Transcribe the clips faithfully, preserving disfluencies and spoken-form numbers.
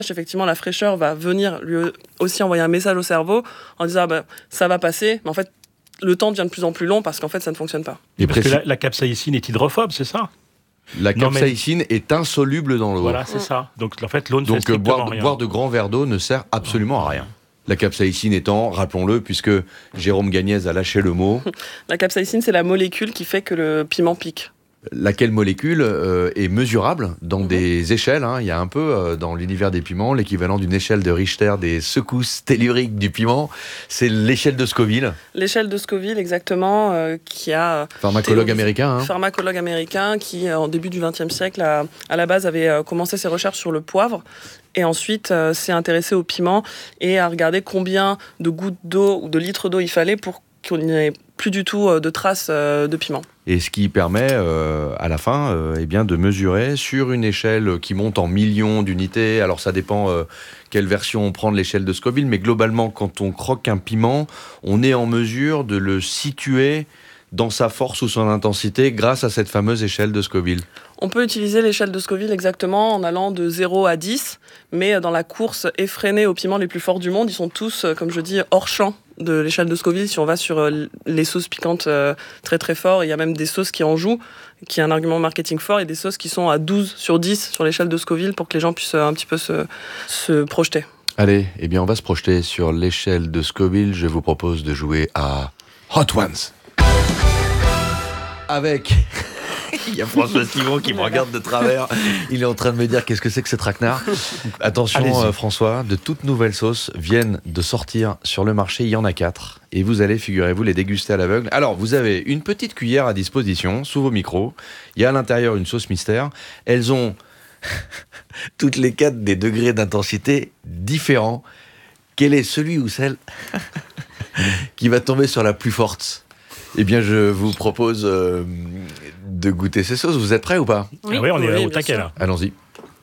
Effectivement, la fraîcheur va venir lui aussi envoyer un message au cerveau en disant ah ben, ça va passer, mais en fait, le temps devient de plus en plus long parce qu'en fait, ça ne fonctionne pas. Et parce que la, la capsaïcine est hydrophobe, c'est ça ? La capsaïcine non, mais... est insoluble dans l'eau. Voilà, c'est mmh. ça. Donc, en fait, l'eau ne Donc, fait strictement boire, rien. boire de grands verres d'eau ne sert absolument à rien. La capsaïcine étant, rappelons-le, puisque Jérôme Gagnez a lâché le mot... La capsaïcine, c'est la molécule qui fait que le piment pique. Laquelle molécule euh, est mesurable dans mmh. des échelles. Hein. Il y a un peu, euh, dans l'univers des piments, l'équivalent d'une échelle de Richter des secousses telluriques du piment. C'est l'échelle de Scoville. L'échelle de Scoville, exactement, euh, qui a... Pharmacologue américain. Hein. Pharmacologue américain qui, euh, en début du vingtième siècle, a, à la base, avait euh, commencé ses recherches sur le poivre. Et ensuite, euh, s'est intéressé au piment et a regardé combien de gouttes d'eau ou de litres d'eau il fallait pour qu'on n'ait plus du tout de traces euh, de piment. Et ce qui permet, euh, à la fin, euh, eh bien, de mesurer sur une échelle qui monte en millions d'unités. Alors, ça dépend euh, quelle version on prend de l'échelle de Scoville, mais globalement, quand on croque un piment, on est en mesure de le situer dans sa force ou son intensité grâce à cette fameuse échelle de Scoville. On peut utiliser l'échelle de Scoville exactement en allant de zéro à dix, mais dans la course effrénée aux piments les plus forts du monde, ils sont tous, comme je dis, hors champ de l'échelle de Scoville. Si on va sur les sauces piquantes très très fort, il y a même des sauces qui en jouent, qui est un argument marketing fort, et des sauces qui sont à douze sur dix sur l'échelle de Scoville pour que les gens puissent un petit peu se, se projeter. Allez, eh bien on va se projeter sur l'échelle de Scoville. Je vous propose de jouer à Hot Ones. Avec... Il y a François Simon qui me regarde de travers. Il est en train de me dire qu'est-ce que c'est que ce traquenard. Attention euh, François, de toutes nouvelles sauces viennent de sortir sur le marché. Il y en a quatre. Et vous allez, figurez-vous, les déguster à l'aveugle. Alors, vous avez une petite cuillère à disposition sous vos micros. Il y a à l'intérieur une sauce mystère. Elles ont toutes les quatre des degrés d'intensité différents. Quel est celui ou celle qui va tomber sur la plus forte ? Eh bien, je vous propose euh, de goûter ces sauces. Vous êtes prêts ou pas ? Oui, ah oui, on est oui, au taquet là. Allons-y.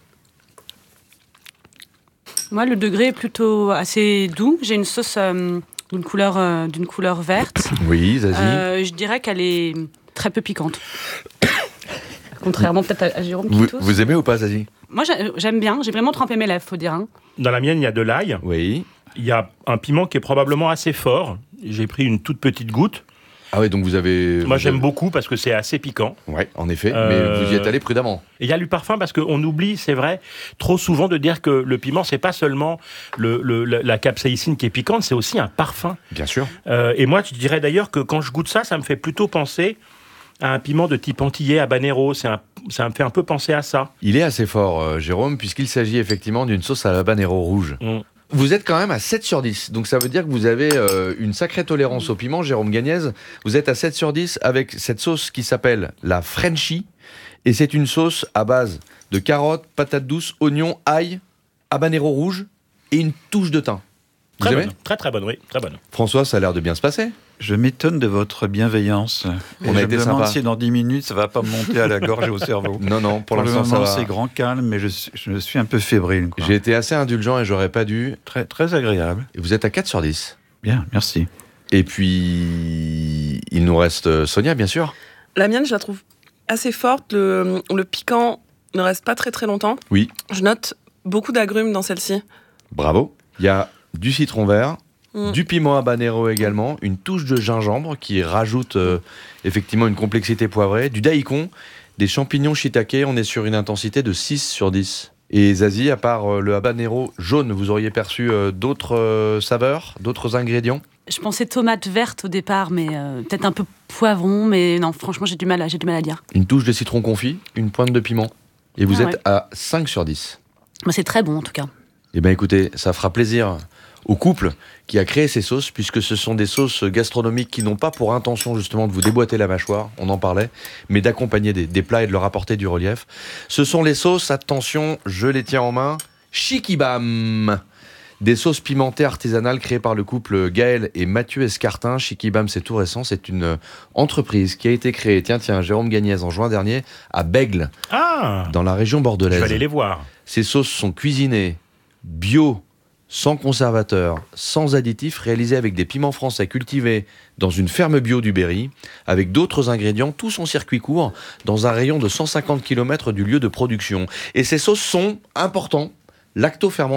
Moi, le degré est plutôt assez doux. J'ai une sauce euh, d'une couleur, euh, d'une couleur verte. Oui, Zazie. Euh, je dirais qu'elle est très peu piquante. Contrairement peut-être à, à Jérôme qui vous, tousse. Vous aimez ou pas, Zazie ? Moi, j'aime bien. J'ai vraiment trempé mes lèvres, faut dire. Hein. Dans la mienne, il y a de l'ail. Oui. Il y a un piment qui est probablement assez fort. J'ai pris une toute petite goutte. Ah oui, donc vous avez... Moi, vous j'aime avez... beaucoup parce que c'est assez piquant. Oui, en effet, euh... mais vous y êtes allé prudemment. Et il y a du parfum parce qu'on oublie, c'est vrai, trop souvent de dire que le piment, c'est pas seulement le, le, la capsaïcine qui est piquante, c'est aussi un parfum. Bien sûr. Euh, et moi, je dirais d'ailleurs que quand je goûte ça, ça me fait plutôt penser à un piment de type antillais, habanero. C'est un, ça me fait un peu penser à ça. Il est assez fort, euh, Jérôme, puisqu'il s'agit effectivement d'une sauce à l'habanero rouge. Mm. Vous êtes quand même à sept sur dix, donc ça veut dire que vous avez euh, une sacrée tolérance au piment, Jérôme Gagnez. Vous êtes à sept sur dix avec cette sauce qui s'appelle la Frenchie, et c'est une sauce à base de carottes, patates douces, oignons, ail, habanero rouge et une touche de thym. Vous très aimez ? bonne, très très bonne, oui, très bonne. François, ça a l'air de bien se passer. Je m'étonne de votre bienveillance. On et a je été me demande sympa. si dans dix minutes, ça ne va pas me monter à la gorge et au cerveau. Non, non, pour, pour l'instant, le moment, ça va. C'est grand calme, mais je, je suis un peu fébrile. Quoi. J'ai été assez indulgent et j'aurais pas dû. Très, très agréable. Et vous êtes à quatre sur dix. Bien, merci. Et puis, il nous reste Sonia, bien sûr. La mienne, je la trouve assez forte. Le, le piquant ne reste pas très très longtemps. Oui. Je note beaucoup d'agrumes dans celle-ci. Bravo. Il y a du citron vert, mmh. du piment habanero également, une touche de gingembre qui rajoute euh, effectivement une complexité poivrée, du daikon, des champignons shiitake. On est sur une intensité de six sur dix. Et Zazie, à part euh, le habanero jaune, vous auriez perçu euh, d'autres euh, saveurs, d'autres ingrédients ? Je pensais tomate verte au départ, mais euh, peut-être un peu poivron, mais non, franchement, j'ai du mal à, j'ai du mal à dire. Une touche de citron confit, une pointe de piment. Et vous ah, êtes ouais. à cinq sur dix. Bah, c'est très bon, en tout cas. Eh bien, écoutez, ça fera plaisir au couple qui a créé ces sauces, puisque ce sont des sauces gastronomiques qui n'ont pas pour intention, justement, de vous déboîter la mâchoire, on en parlait, mais d'accompagner des, des plats et de leur apporter du relief. Ce sont les sauces, attention, je les tiens en main, Shikibam. Des sauces pimentées artisanales créées par le couple Gaël et Mathieu Escartin. Shikibam, c'est tout récent. C'est une entreprise qui a été créée, tiens, tiens, Jérôme Gagnez, en juin dernier, à Bègles, ah, dans la région bordelaise. Je vais aller les voir. Ces sauces sont cuisinées bio, sans conservateur, sans additifs, réalisées avec des piments français cultivés dans une ferme bio du Berry, avec d'autres ingrédients, tout son circuit court, dans un rayon de cent cinquante kilomètres du lieu de production. Et ces sauces sont, importants, lactofermentation.